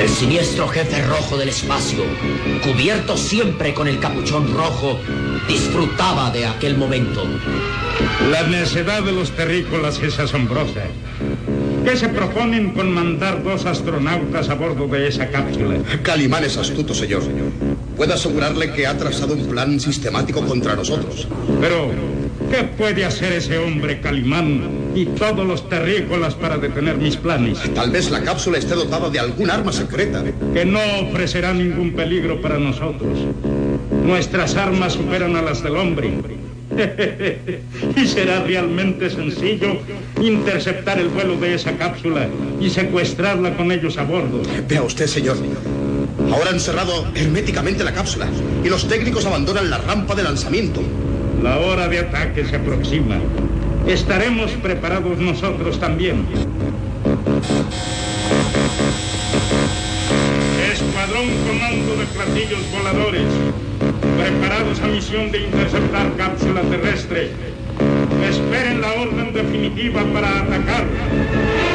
El siniestro jefe rojo del espacio, cubierto siempre con el capuchón rojo, disfrutaba de aquel momento. La necedad de los terrícolas es asombrosa. ¿Qué se proponen con mandar 2 astronautas a bordo de esa cápsula? Calimán es astuto, señor. Puedo asegurarle que ha trazado un plan sistemático contra nosotros. Pero, ¿qué puede hacer ese hombre Calimán y todos los terrícolas para detener mis planes? Tal vez la cápsula esté dotada de algún arma secreta. Que no ofrecerá ningún peligro para nosotros. Nuestras armas superan a las del hombre. Y será realmente sencillo interceptar el vuelo de esa cápsula y secuestrarla con ellos a bordo. Vea usted, señor. Ahora han cerrado herméticamente la cápsula y los técnicos abandonan la rampa de lanzamiento. La hora de ataque se aproxima. Estaremos preparados nosotros también. Escuadrón Comando de Platillos Voladores, preparados a misión de interceptar cápsula terrestre. Esperen la orden definitiva para atacar.